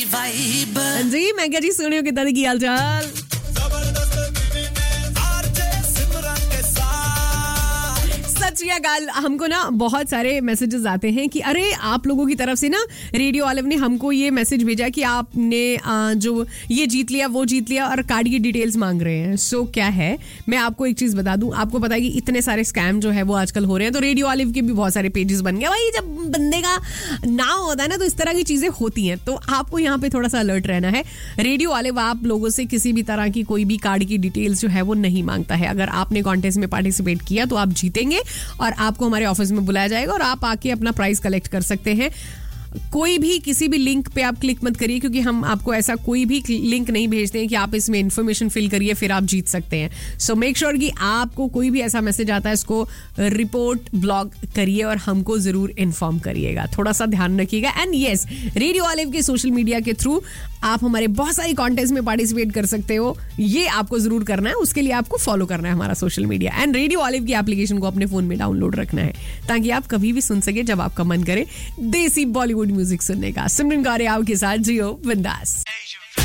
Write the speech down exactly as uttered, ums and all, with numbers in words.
जी मैं क्या जी सुनियो कितना दी की हाल चाल गाल हमको ना बहुत सारे मैसेजेस आते हैं कि अरे आप लोगों की तरफ से ना रेडियो ऑलिव ने हमको ये मैसेज भेजा कि आपने आ, जो ये जीत लिया वो जीत लिया और कार्ड की डिटेल्स मांग रहे हैं. सो so, क्या है मैं आपको एक चीज बता दूं. आपको पता है कि इतने सारे स्कैम जो है वो आजकल हो रहे हैं. तो रेडियो ऑलिव के भी बहुत सारे पेजेस बन गए भाई. जब बंदे का नाम होता है ना तो इस तरह की चीजें होती हैं. तो आपको यहाँ पे थोड़ा सा अलर्ट रहना है. रेडियो ऑलिव आप लोगों से किसी भी तरह की कोई भी कार्ड की डिटेल्स जो है वो नहीं मांगता है. अगर आपने कॉन्टेस्ट में पार्टिसिपेट किया तो आप जीतेंगे और आपको हमारे ऑफिस में बुलाया जाएगा और आप आके अपना प्राइज कलेक्ट कर सकते हैं. कोई भी किसी भी लिंक पे आप क्लिक मत करिए क्योंकि हम आपको ऐसा कोई भी लिंक नहीं भेजते हैं कि आप इसमें इंफॉर्मेशन फिल करिए फिर आप जीत सकते हैं. सो मेक श्योर कि आपको कोई भी ऐसा मैसेज आता है इसको रिपोर्ट ब्लॉग करिए और हमको जरूर इन्फॉर्म करिएगा. थोड़ा सा ध्यान रखिएगा. एंड यस रेडियो ऑलिव के सोशल मीडिया के थ्रू आप हमारे बहुत सारी कॉन्टेस्ट में पार्टिसिपेट कर सकते हो. ये आपको जरूर करना है. उसके लिए आपको फॉलो करना है हमारा social media and radio olive की एप्लीकेशन को अपने फोन में डाउनलोड रखना है ताकि आप कभी भी सुन सके जब आपका मन करे देसी बॉलीवुड म्यूजिक सुनने का. सिमरन गौरे आपके साथ जियो बिंदास.